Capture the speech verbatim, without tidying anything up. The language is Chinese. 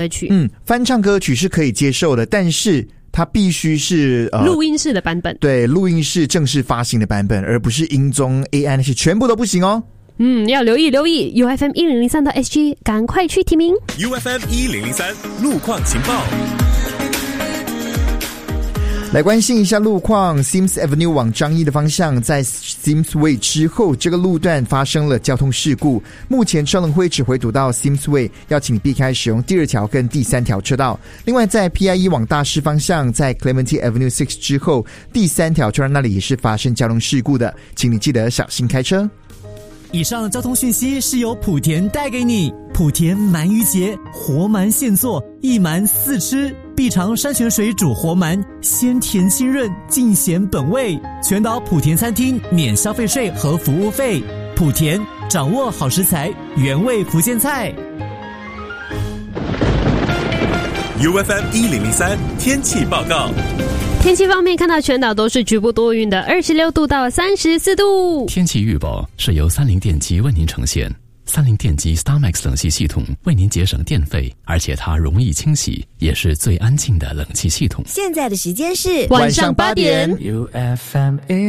歌曲。 嗯，翻唱歌曲是可以接受的，但是它必须是呃录音室的版本， 对，录音室正式发行的版本，而不是音综 A I 那些全部都不行哦。 嗯，要留意留意 U F M 一零零三 S G， 赶快去提名 U F M 一零零三路况情报。 来关心一下路况 Sims Avenue 往张义的方向，在 Sims Way 之后，这个路段发生了交通事故，目前车龙会只回堵到 Sims Way， 要请你避开使用第二条跟第三条车道。另外在 P I E 往大师方向，在 Clementi Avenue 六之后，第三条车道那里也是发生交通事故的，请你记得小心开车。 以上交通讯息是由莆田带给你。莆田鳗鱼节，活鳗现做，一鳗四吃，必尝山泉水煮活鳗，鲜甜清润，尽显本味。全岛莆田餐厅免消费税和服务费。莆田掌握好食材，原味福建菜。 U F M 一零零三天气报告。 天气方面，看到全岛都是局部多云的，二十六度到三十四度。 天气预报是由三菱电机为您呈现。三菱电机 StarMax 冷气系统为您节省电费，而且它容易清洗，也是最安静的冷气系统。 现在的时间是晚上八点。 U F M